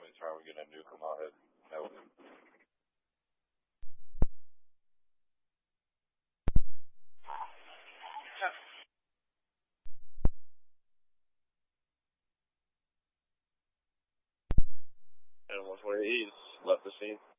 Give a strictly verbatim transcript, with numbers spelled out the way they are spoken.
anytime we get a nuke, I'll hit no. And one twenty, he's left the scene.